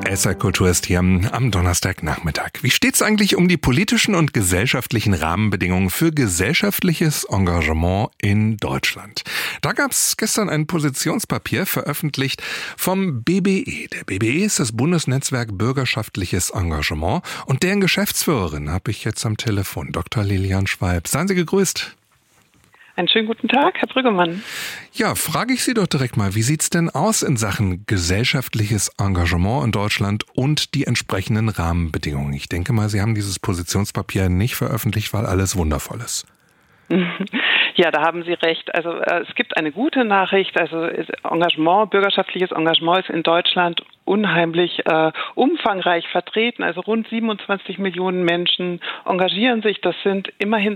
SR Kultur ist hier am Donnerstagnachmittag. Wie steht's eigentlich um die politischen und gesellschaftlichen Rahmenbedingungen für gesellschaftliches Engagement in Deutschland? Da gab's gestern ein Positionspapier veröffentlicht vom BBE. Der BBE ist das Bundesnetzwerk Bürgerschaftliches Engagement und deren Geschäftsführerin habe ich jetzt am Telefon, Dr. Lilian Schwalb. Seien Sie gegrüßt. Einen schönen guten Tag, Herr Brüggemann. Ja, frage ich Sie doch direkt mal, wie sieht's denn aus in Sachen gesellschaftliches Engagement in Deutschland und die entsprechenden Rahmenbedingungen? Ich denke mal, Sie haben dieses Positionspapier nicht veröffentlicht, weil alles wundervoll ist. Ja, da haben Sie recht. Also es gibt eine gute Nachricht. Also Engagement, bürgerschaftliches Engagement ist in Deutschland unheimlich umfangreich vertreten. Also rund 27 Millionen Menschen engagieren sich. Das sind immerhin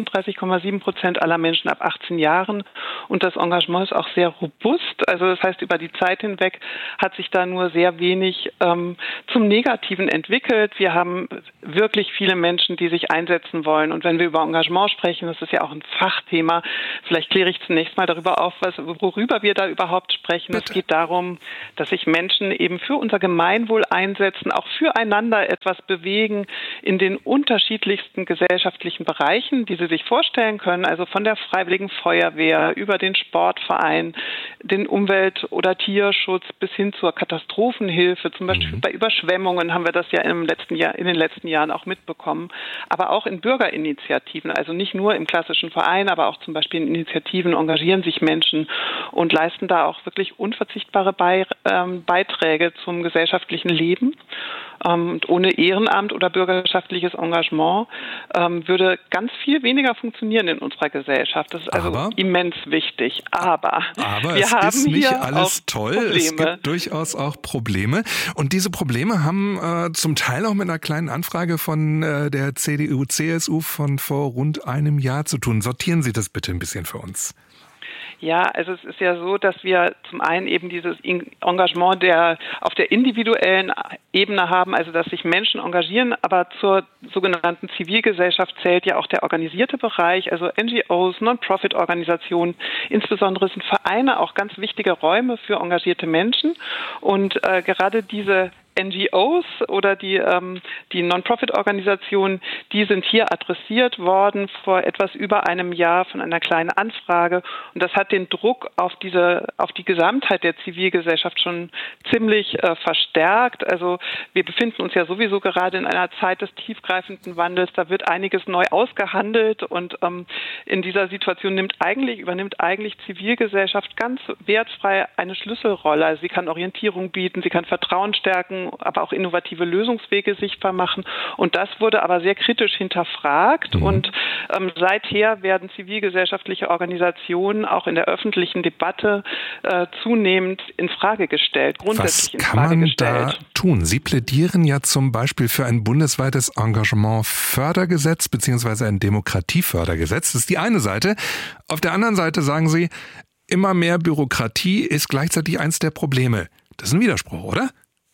36,7% aller Menschen ab 18 Jahren. Und das Engagement ist auch sehr robust. Also das heißt, über die Zeit hinweg hat sich da nur sehr wenig zum Negativen entwickelt. Wir haben wirklich viele Menschen, die sich einsetzen wollen. Und wenn wir über Engagement sprechen, das ist ja auch ein Fachthema, vielleicht kläre ich zunächst mal darüber auf, worüber wir da überhaupt sprechen. Bitte. Es geht darum, dass sich Menschen eben für unser Gemeinwohl einsetzen, auch füreinander etwas bewegen in den unterschiedlichsten gesellschaftlichen Bereichen, die sie sich vorstellen können, also von der Freiwilligen Feuerwehr über den Sportverein, den Umwelt- oder Tierschutz bis hin zur Katastrophenhilfe. Zum Beispiel bei Überschwemmungen haben wir das ja in den letzten Jahren auch mitbekommen, aber auch in Bürgerinitiativen, also nicht nur im klassischen Verein, aber auch zum Beispiel in Initiativen engagieren sich Menschen und leisten da auch wirklich unverzichtbare Beiträge zum gesellschaftlichen Leben. Und ohne Ehrenamt oder bürgerschaftliches Engagement würde ganz viel weniger funktionieren in unserer Gesellschaft. Das ist also immens wichtig. Aber es ist nicht alles toll. Probleme. Es gibt durchaus auch Probleme. Und diese Probleme haben zum Teil auch mit einer kleinen Anfrage von der CDU-CSU von vor rund einem Jahr zu tun. Sortieren Sie das bitte ein bisschen für uns. Ja, also es ist ja so, dass wir zum einen eben dieses Engagement auf der individuellen Ebene haben, also dass sich Menschen engagieren, aber zur sogenannten Zivilgesellschaft zählt ja auch der organisierte Bereich, also NGOs, Non-Profit-Organisationen, insbesondere sind Vereine auch ganz wichtige Räume für engagierte Menschen und gerade diese NGOs oder die Non-Profit-Organisationen, die sind hier adressiert worden vor etwas über einem Jahr von einer kleinen Anfrage. Und das hat den Druck auf die Gesamtheit der Zivilgesellschaft schon ziemlich verstärkt. Also wir befinden uns ja sowieso gerade in einer Zeit des tiefgreifenden Wandels. Da wird einiges neu ausgehandelt und in dieser Situation übernimmt eigentlich Zivilgesellschaft ganz wertfrei eine Schlüsselrolle. Also sie kann Orientierung bieten, sie kann Vertrauen stärken, aber auch innovative Lösungswege sichtbar machen. Und das wurde aber sehr kritisch hinterfragt. Und seither werden zivilgesellschaftliche Organisationen auch in der öffentlichen Debatte zunehmend in Frage gestellt, grundsätzlich in Frage gestellt. Was kann man da tun? Sie plädieren ja zum Beispiel für ein bundesweites Engagement-Fördergesetz beziehungsweise ein Demokratiefördergesetz. Das ist die eine Seite. Auf der anderen Seite sagen Sie, immer mehr Bürokratie ist gleichzeitig eins der Probleme. Das ist ein Widerspruch, oder?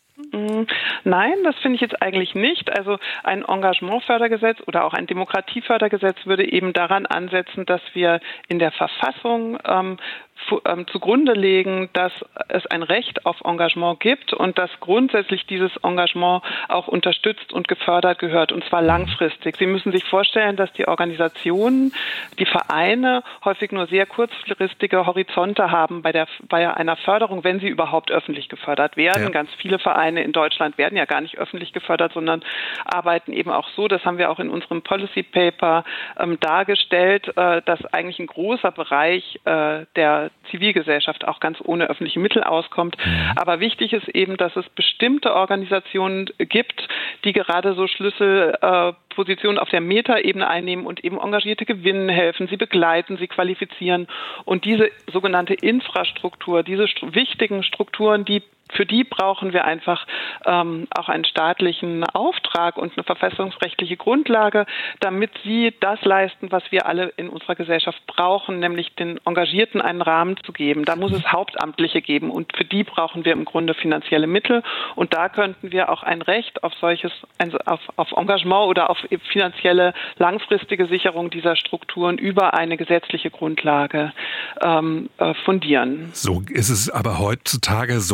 Nein, das finde ich jetzt eigentlich nicht. Also ein Engagementfördergesetz oder auch ein Demokratiefördergesetz würde eben daran ansetzen, dass wir in der Verfassung zugrunde legen, dass es ein Recht auf Engagement gibt und dass grundsätzlich dieses Engagement auch unterstützt und gefördert gehört, und zwar langfristig. Sie müssen sich vorstellen, dass die Organisationen, die Vereine häufig nur sehr kurzfristige Horizonte haben bei einer Förderung, wenn sie überhaupt öffentlich gefördert werden. Ja. Ganz viele Vereine in Deutschland werden ja gar nicht öffentlich gefördert, sondern arbeiten eben auch so, das haben wir auch in unserem Policy Paper dargestellt, dass eigentlich ein großer Bereich der Zivilgesellschaft auch ganz ohne öffentliche Mittel auskommt. Aber wichtig ist eben, dass es bestimmte Organisationen gibt, die gerade so Schlüsselpositionen auf der Metaebene einnehmen und eben Engagierte gewinnen helfen, sie begleiten, sie qualifizieren. Und diese sogenannte Infrastruktur, diese wichtigen Strukturen, für die brauchen wir einfach auch einen staatlichen Auftrag und eine verfassungsrechtliche Grundlage, damit sie das leisten, was wir alle in unserer Gesellschaft brauchen, nämlich den Engagierten einen Rahmen zu geben. Da muss es Hauptamtliche geben und für die brauchen wir im Grunde finanzielle Mittel und da könnten wir auch ein Recht auf auf Engagement oder auf finanzielle langfristige Sicherung dieser Strukturen über eine gesetzliche Grundlage fundieren. So ist es aber heutzutage so, dass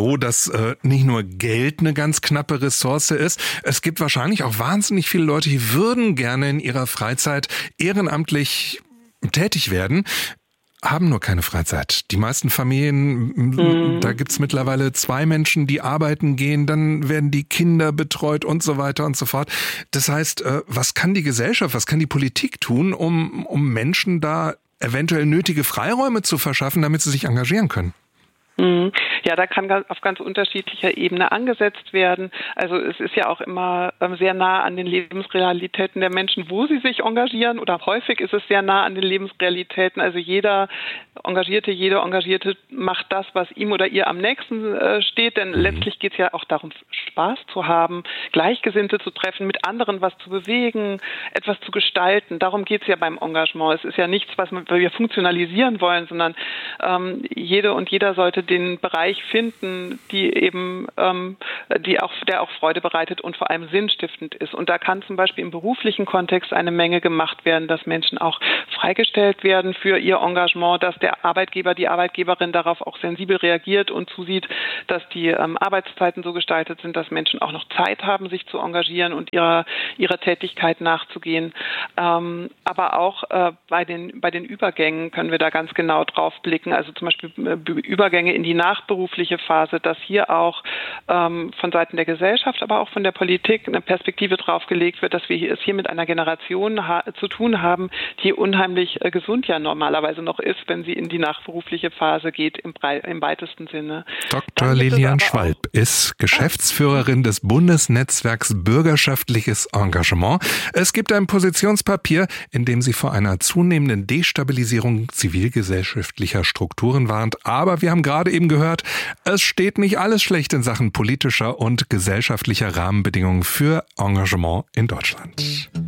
dass nicht nur Geld eine ganz knappe Ressource ist. Es gibt wahrscheinlich auch wahnsinnig viele Leute, die würden gerne in ihrer Freizeit ehrenamtlich tätig werden, haben nur keine Freizeit. Die meisten Familien, da gibt's mittlerweile 2 Menschen, die arbeiten gehen, dann werden die Kinder betreut und so weiter und so fort. Das heißt, was kann die Gesellschaft, was kann die Politik tun, um Menschen da eventuell nötige Freiräume zu verschaffen, damit sie sich engagieren können? Ja, da kann auf ganz unterschiedlicher Ebene angesetzt werden. Also es ist ja auch immer sehr nah an den Lebensrealitäten der Menschen, wo sie sich engagieren, oder häufig ist es sehr nah an den Lebensrealitäten. Also jede Engagierte macht das, was ihm oder ihr am nächsten steht, denn letztlich geht es ja auch darum, Spaß zu haben, Gleichgesinnte zu treffen, mit anderen was zu bewegen, etwas zu gestalten. Darum geht es ja beim Engagement. Es ist ja nichts, was wir funktionalisieren wollen, sondern jede und jeder sollte den Bereich finden, der auch Freude bereitet und vor allem sinnstiftend ist. Und da kann zum Beispiel im beruflichen Kontext eine Menge gemacht werden, dass Menschen auch freigestellt werden für ihr Engagement, dass der Arbeitgeber, die Arbeitgeberin darauf auch sensibel reagiert und zusieht, dass die Arbeitszeiten so gestaltet sind, dass Menschen auch noch Zeit haben, sich zu engagieren und ihrer Tätigkeit nachzugehen. Aber auch bei den Übergängen können wir da ganz genau drauf blicken. Also zum Beispiel Übergänge in die nachberufliche Phase, dass hier auch von Seiten der Gesellschaft, aber auch von der Politik eine Perspektive draufgelegt wird, dass wir es hier mit einer Generation zu tun haben, die unheimlich gesund ja normalerweise noch ist, wenn sie in die nachberufliche Phase geht, im weitesten Sinne. Dr. Lilian Schwalb ist Geschäftsführerin des Bundesnetzwerks Bürgerschaftliches Engagement. Es gibt ein Positionspapier, in dem sie vor einer zunehmenden Destabilisierung zivilgesellschaftlicher Strukturen warnt. Aber wir haben gerade eben gehört, es steht nicht alles schlecht in Sachen politischer und gesellschaftlicher Rahmenbedingungen für Engagement in Deutschland.